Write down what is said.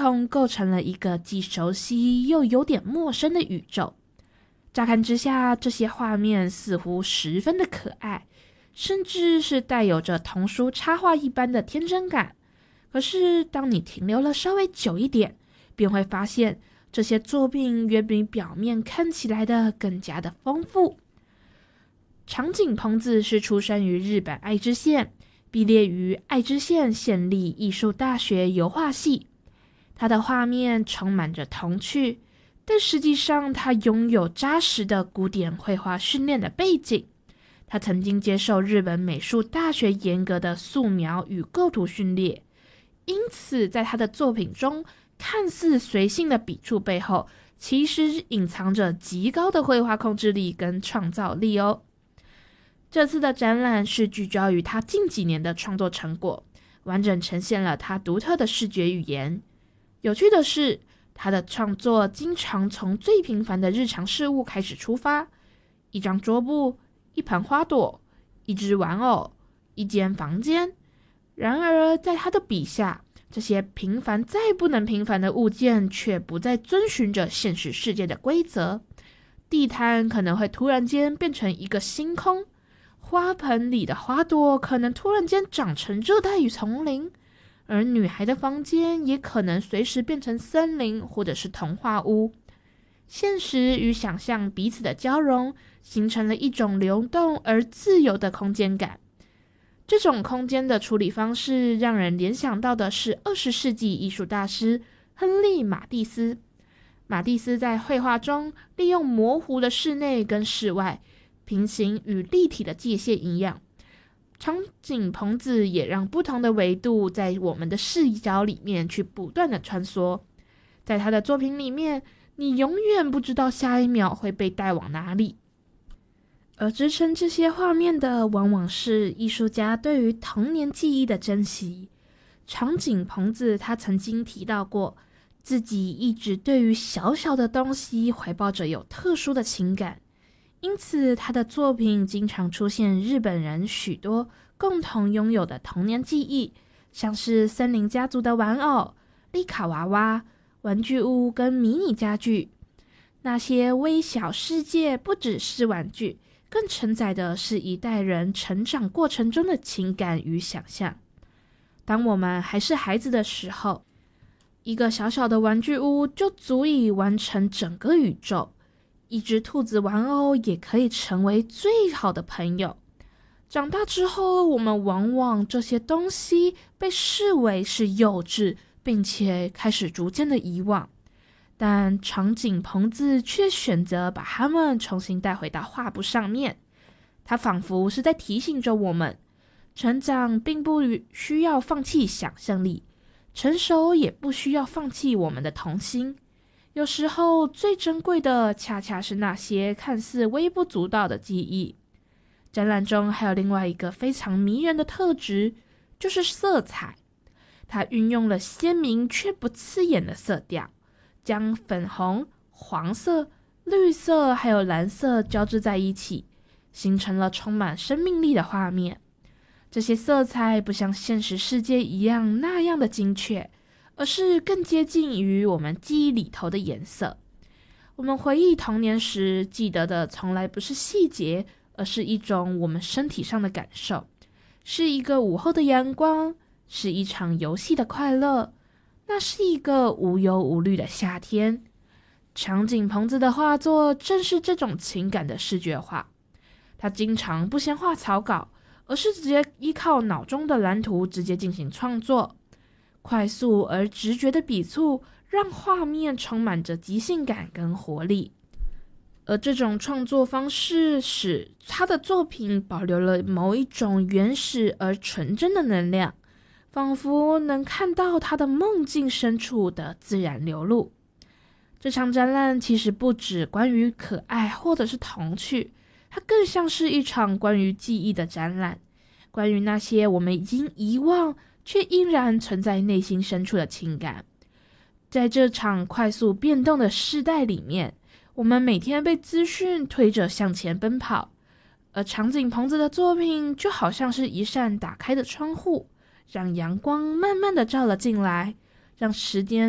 同构成了一个既熟悉又有点陌生的宇宙。乍看之下，这些画面似乎十分的可爱，甚至是带有着童书插画一般的天真感。可是当你停留了稍微久一点，便会发现这些作品远比表面看起来的更加的丰富。长井朋子是出生于日本爱知县，毕业于爱知县县立艺术大学油画系。他的画面充满着童趣，但实际上他拥有扎实的古典绘画训练的背景。他曾经接受日本美术大学严格的素描与构图训练，因此在他的作品中，看似随性的笔触背后，其实隐藏着极高的绘画控制力跟创造力哦。这次的展览是聚焦于他近几年的创作成果，完整呈现了他独特的视觉语言。有趣的是，他的创作经常从最平凡的日常事物开始出发，一张桌布，一盆花朵，一只玩偶，一间房间。然而在他的笔下，这些平凡再不能平凡的物件却不再遵循着现实世界的规则。地毯可能会突然间变成一个星空，花盆里的花朵可能突然间长成热带雨丛林，而女孩的房间也可能随时变成森林或者是童话屋。现实与想象彼此的交融，形成了一种流动而自由的空间感。这种空间的处理方式让人联想到的是20世纪艺术大师亨利·马蒂斯。马蒂斯在绘画中利用模糊的室内跟室外、平行与立体的界限一样，长井朋子也让不同的维度在我们的视角里面去不断的穿梭。在他的作品里面，你永远不知道下一秒会被带往哪里。而支撑这些画面的，往往是艺术家对于童年记忆的珍惜。长井朋子他曾经提到过，自己一直对于小小的东西怀抱着有特殊的情感，因此他的作品经常出现日本人许多共同拥有的童年记忆，像是森林家族的玩偶、丽卡娃娃、玩具屋跟迷你家具。那些微小世界不只是玩具，更承载的是一代人成长过程中的情感与想象。当我们还是孩子的时候，一个小小的玩具屋就足以完成整个宇宙，一只兔子玩偶也可以成为最好的朋友。长大之后，我们往往这些东西被视为是幼稚，并且开始逐渐的遗忘。但长井朋子却选择把它们重新带回到画布上面。他仿佛是在提醒着我们，成长并不需要放弃想象力，成熟也不需要放弃我们的童心。有时候最珍贵的恰恰是那些看似微不足道的记忆。展览中还有另外一个非常迷人的特质，就是色彩。它运用了鲜明却不刺眼的色调，将粉红、黄色、绿色还有蓝色交织在一起，形成了充满生命力的画面。这些色彩不像现实世界一样那样的精确，而是更接近于我们记忆里头的颜色。我们回忆童年时，记得的从来不是细节，而是一种我们身体上的感受，是一个午后的阳光，是一场游戏的快乐，那是一个无忧无虑的夏天。长井朋子的画作正是这种情感的视觉化。他经常不先画草稿，而是直接依靠脑中的蓝图直接进行创作。快速而直觉的笔触让画面充满着即兴感跟活力，而这种创作方式使他的作品保留了某一种原始而纯真的能量，仿佛能看到他的梦境深处的自然流露。这场展览其实不只关于可爱或者是童趣，它更像是一场关于记忆的展览，关于那些我们已经遗忘却依然存在内心深处的情感。在这场快速变动的世代里面，我们每天被资讯推着向前奔跑，而长井朋子的作品就好像是一扇打开的窗户，让阳光慢慢的照了进来，让时间